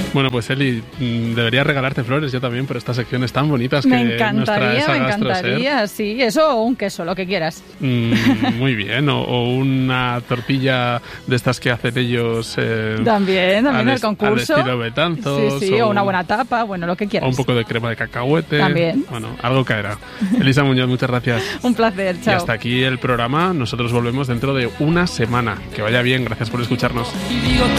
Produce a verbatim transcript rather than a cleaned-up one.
Bueno, pues Eli, debería regalarte flores yo también por estas secciones tan bonitas que me encantaría, nos trae me encantaría, sí, eso o un queso, lo que quieras. Mm, muy bien, o, o una tortilla de estas que hacen ellos. Eh, también, también el concurso. Al estilo Betanzos. Sí, sí, o, o una buena tapa, bueno, lo que quieras. O un poco de crema de cacahuete. También. Bueno, algo caerá. Elisa Muñoz, muchas gracias. Un placer, chao. Y hasta aquí el programa. Nosotros volvemos dentro de una semana. Que vaya bien, gracias por escucharnos.